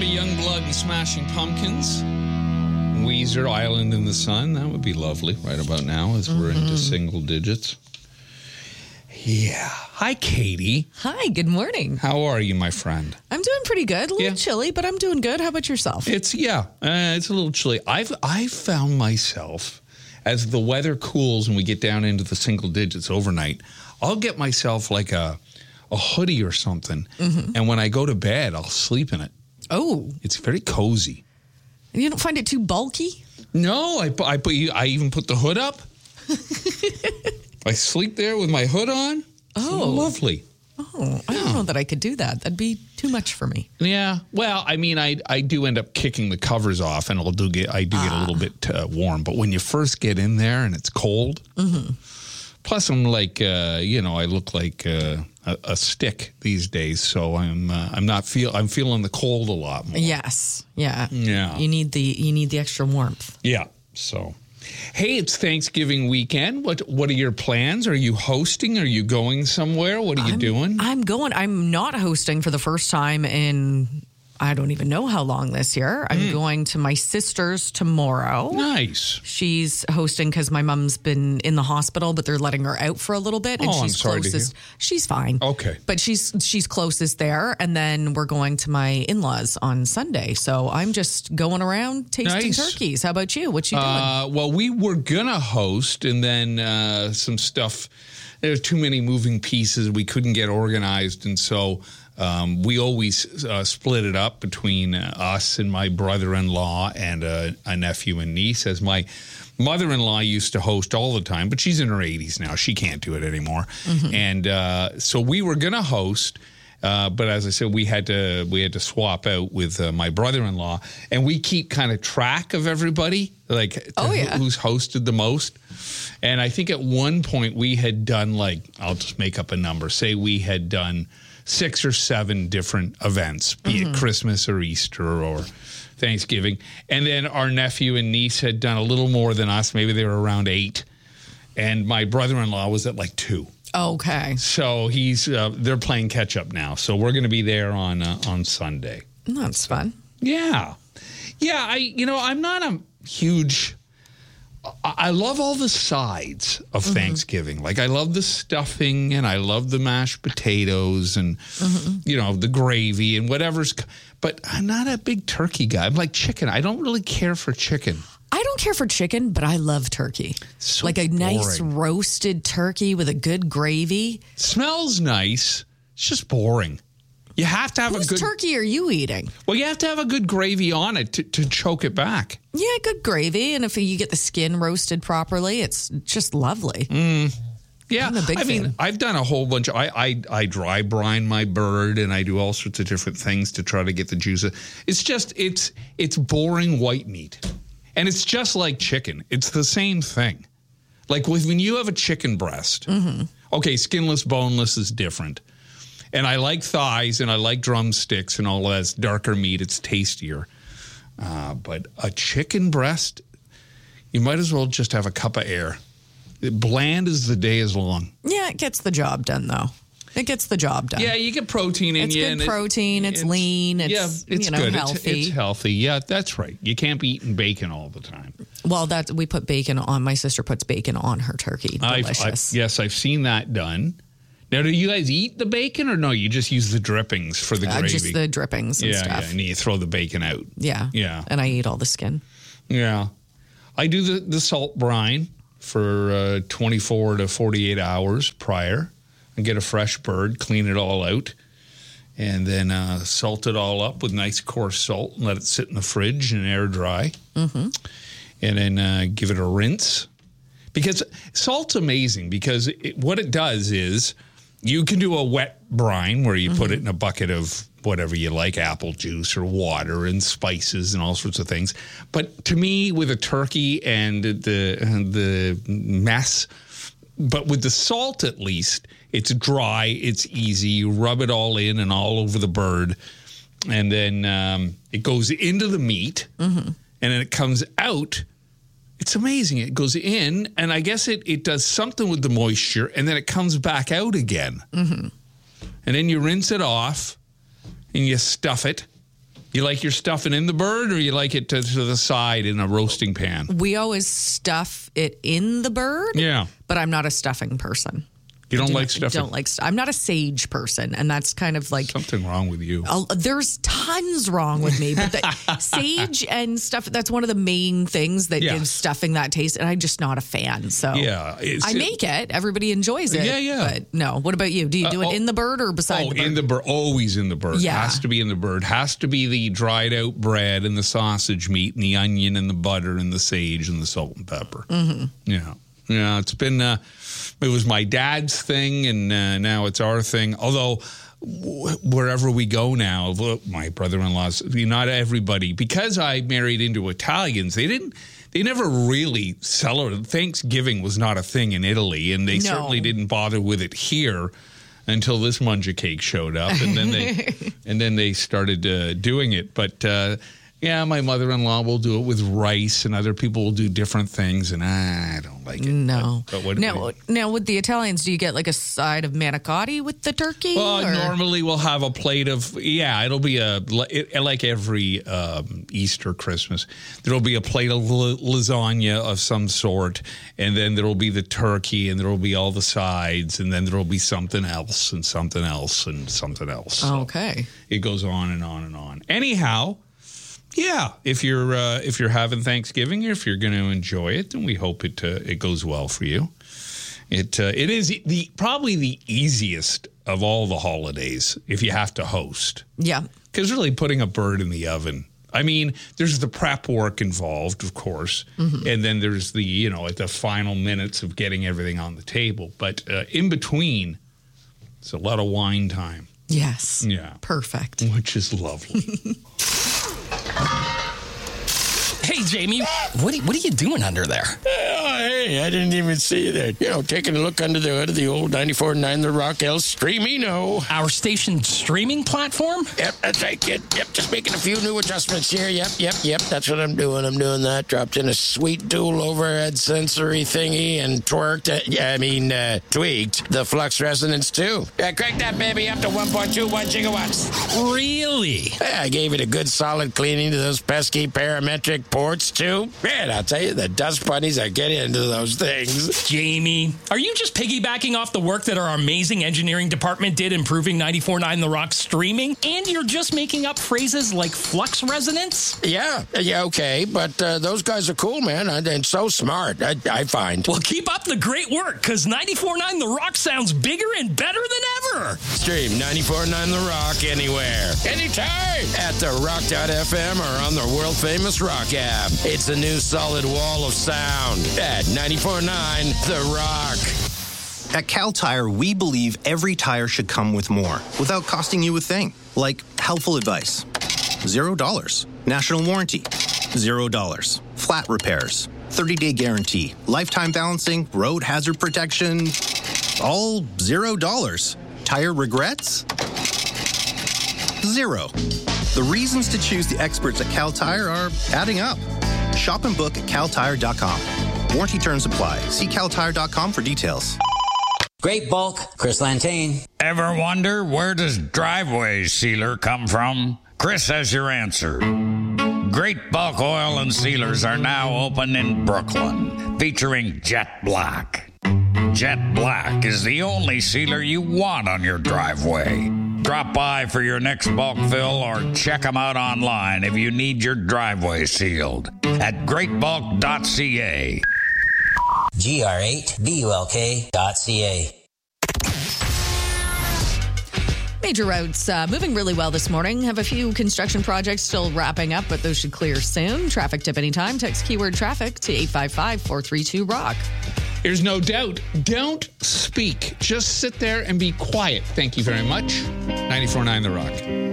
to Youngblood and Smashing Pumpkins. Weezer, Island in the Sun. That would be lovely right about now as we're into single digits. Yeah. Hi, Katie. Hi, good morning. How are you, my friend? I'm doing pretty good. A little chilly, but I'm doing good. How about yourself? It's a little chilly. I've found myself, as the weather cools and we get down into the single digits overnight, I'll get myself like a hoodie or something, and when I go to bed, I'll sleep in it. Oh. It's very cozy. You don't find it too bulky? No, I even put the hood up. I sleep there with my hood on. Oh. Lovely. Oh, I don't know that I could do that. That'd be too much for me. Yeah. Well, I mean, I do end up kicking the covers off, and I do get a little bit warm. But when you first get in there and it's cold, plus I'm like, I look like a stick these days, so I'm feeling the cold a lot more. Yes. Yeah. Yeah. You need the extra warmth. Yeah. So, hey, it's Thanksgiving weekend. What are your plans? Are you hosting? Are you going somewhere? What are you doing? I'm not hosting for the first time in I don't even know how long this year. I'm going to my sister's tomorrow. Nice. She's hosting because my mom's been in the hospital, but they're letting her out for a little bit. And I'm she's sorry closest. to hear. She's fine. Okay. But she's closest there. And then we're going to my in-laws on Sunday. So I'm just going around tasting turkeys. How about you? What you doing? Well, we were going to host, and then some stuff. There were too many moving pieces. We couldn't get organized. And so we always split it up between us and my brother-in-law and a nephew and niece, as my mother-in-law used to host all the time, but she's in her 80s now. She can't do it anymore. And so we were going to host, but as I said, we had to swap out with my brother-in-law, and we keep kind of track of everybody, like who's hosted the most. And I think at one point we had done, like, I'll just make up a number, say we had done 6 or 7 different events, be it Christmas or Easter or Thanksgiving. And then our nephew and niece had done a little more than us. Maybe they were around 8. And my brother-in-law was at like 2. Okay. So they're playing catch up now. So we're going to be there on Sunday. That's fun. Yeah. Yeah. I'm not a huge... I love all the sides of Thanksgiving. Like, I love the stuffing, and I love the mashed potatoes, and, the gravy and whatever's. But I'm not a big turkey guy. I'm like chicken. I don't really care for chicken. I don't care for chicken, but I love turkey. So like a nice boring. roasted turkey with a good gravy. Smells nice. It's just boring. You have to have Whose turkey are you eating? Well, you have to have a good gravy on it to choke it back. Yeah, good gravy. And if you get the skin roasted properly, it's just lovely. Yeah. I'm a big fan. I've done a whole bunch. I dry brine my bird, and I do all sorts of different things to try to get the juice. It's just, it's boring white meat. And it's just like chicken. It's the same thing. Like when you have a chicken breast, okay, skinless, boneless is different. And I like thighs, and I like drumsticks and all that. It's darker meat. It's tastier. But a chicken breast, you might as well just have a cup of air. Bland as the day is long. Yeah, it gets the job done, though. It gets the job done. Yeah, you get protein in you. It's good protein. It's lean. It's good. Healthy. It's healthy. Yeah, that's right. You can't be eating bacon all the time. Well, we put bacon on. My sister puts bacon on her turkey. Delicious. Yes, I've seen that done. Now, do you guys eat the bacon, or no? You just use the drippings for the gravy? Just the drippings and stuff. Yeah, and you throw the bacon out. Yeah. Yeah. And I eat all the skin. Yeah. I do the salt brine for 24 to 48 hours prior. I get a fresh bird, clean it all out, and then salt it all up with nice coarse salt and let it sit in the fridge and air dry. And then give it a rinse. Because salt's amazing, because what it does is... You can do a wet brine where you put it in a bucket of whatever you like, apple juice or water and spices and all sorts of things. But to me, with a turkey and the mess, but with the salt at least, it's dry, it's easy. You rub it all in and all over the bird. And then it goes into the meat, and then it comes out. It's amazing. It goes in, and I guess it does something with the moisture, and then it comes back out again. And then you rinse it off, and you stuff it, You like your stuffing in the bird, or you like it to the side in a roasting pan? We always stuff it in the bird. Yeah. But I'm not a stuffing person. You don't like stuffing? I'm not a sage person, and that's kind of like something wrong with you. There's tons wrong with me, but sage and stuff, that's one of the main things that gives stuffing that taste, and I'm just not a fan. So I make it. Everybody enjoys it. Yeah. But no. What about you? Do you do it in the bird or beside the bird? In the bird. Always in the bird. Yeah. Has to be in the bird. Has to be the dried out bread and the sausage meat and the onion and the butter and the sage and the salt and pepper. Mm-hmm. Yeah. Yeah, it's been, it was my dad's thing, and now it's our thing. Although, wherever we go now, my brother-in-law's, not everybody, because I married into Italians, they never really celebrated. Thanksgiving was not a thing in Italy, and they certainly didn't bother with it here until this munja cake showed up, and then they started doing it. But yeah, my mother-in-law will do it with rice, and other people will do different things, and I don't like it. No. Now, with the Italians, do you get like a side of manicotti with the turkey? Well, normally we'll have a plate of, it'll be like every Easter, Christmas, there'll be a plate of lasagna of some sort, and then there'll be the turkey, and there'll be all the sides, and then there'll be something else, and something else, and something else. So okay. It goes on and on and on. Anyhow, yeah, if you're having Thanksgiving, or if you're going to enjoy it, then we hope it goes well for you. It is probably the easiest of all the holidays if you have to host. Yeah, because really putting a bird in the oven. I mean, there's the prep work involved, of course, and then there's the at the final minutes of getting everything on the table. But in between, it's a lot of wine time. Yes. Yeah. Perfect. Which is lovely. Hey, Jamie, what are you doing under there? Oh, hey, I didn't even see you there. Taking a look under the hood of the old 94.9 The Rock El Streamino. Our station streaming platform? Yep, that's right, kid. Yep, just making a few new adjustments here. Yep. That's what I'm doing. I'm doing that. Dropped in a sweet dual overhead sensory thingy and tweaked the flux resonance too. Yeah, crank that baby up to 1.21 gigawatts. Really? Yeah, I gave it a good solid cleaning to those pesky parametric ports too. Man, I'll tell you, the dust bunnies are getting into those things. Jamie, are you just piggybacking off the work that our amazing engineering department did improving 94.9 The Rock streaming? And you're just making up phrases like flux resonance? Yeah, okay, but those guys are cool, man, and so smart, I find. Well, keep up the great work, because 94.9 The Rock sounds bigger and better than ever. Stream 94.9 The Rock anywhere, anytime, at therock.fm or on the world-famous Rock app. It's a new solid wall of sound at 94.9 The Rock. At Cal Tire, we believe every tire should come with more without costing you a thing. Like helpful advice, $0. National warranty, $0. Flat repairs, 30-day guarantee, lifetime balancing, road hazard protection, all $0. Tire regrets? 0. The reasons to choose the experts at Cal Tire are adding up. Shop and book at caltire.com. Warranty terms apply. See caltire.com for details. Great Bulk, Chris Lantain. Ever wonder where does driveway sealer come from? Chris has your answer. Great Bulk Oil and Sealers are now open in Brooklyn, featuring Jet Black. Jet Black is the only sealer you want on your driveway. Drop by for your next bulk fill or check them out online if you need your driveway sealed at greatbulk.ca. GR8BULK.ca. Major roads moving really well this morning. Have a few construction projects still wrapping up, but those should clear soon. Traffic tip anytime. Text keyword traffic to 855-432-ROCK. There's no doubt. Don't speak. Just sit there and be quiet. Thank you very much. 94.9 The Rock.